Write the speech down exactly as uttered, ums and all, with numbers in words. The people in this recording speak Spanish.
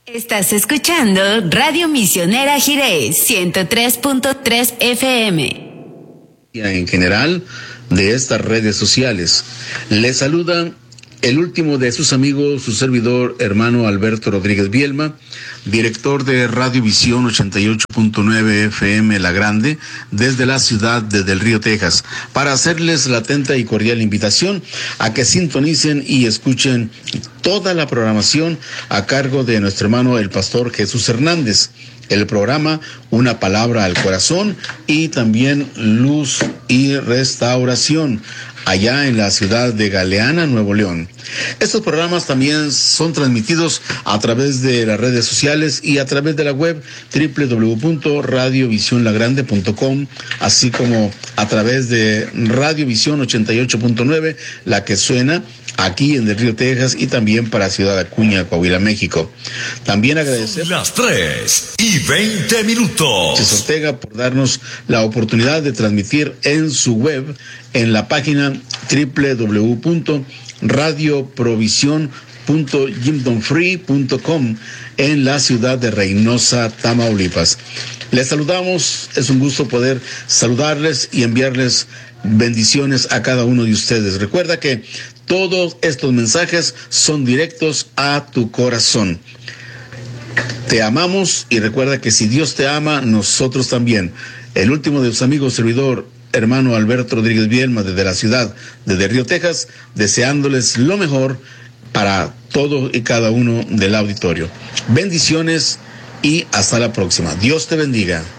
Estás escuchando Radio Misionera Jiré, ciento tres punto tres F M. En general de estas redes sociales. Les saluda el último de sus amigos, su servidor, hermano Alberto Rodríguez Bielma, director de Radio Visión ochenta y ocho punto nueve F M La Grande, desde la ciudad de Del Río, Texas, para hacerles la atenta y cordial invitación a que sintonicen y escuchen toda la programación a cargo de nuestro hermano el pastor Jesús Hernández. El programa Una Palabra al Corazón y también Luz y Restauración, allá en la ciudad de Galeana, Nuevo León. Estos programas también son transmitidos a través de las redes sociales y a través de la web doble u doble u doble u punto radio visión la grande punto com, así como a través de Radio Visión ochenta y ocho punto nueve, la que suena aquí en Del Río, Texas, y también para Ciudad Acuña, Coahuila, México. También agradecer las tres y veinte minutos. Jesús Ortega por darnos la oportunidad de transmitir en su web, en la página doble u doble u doble u punto radio provisión punto jimdon free punto com en la ciudad de Reynosa, Tamaulipas. Les saludamos, es un gusto poder saludarles y enviarles bendiciones a cada uno de ustedes. Recuerda que todos estos mensajes son directos a tu corazón. Te amamos y recuerda que si Dios te ama, nosotros también. El último de sus amigos, servidor, hermano Alberto Rodríguez Bielma, desde la ciudad de Del Río, Texas, deseándoles lo mejor para todo y cada uno del auditorio. Bendiciones y hasta la próxima. Dios te bendiga.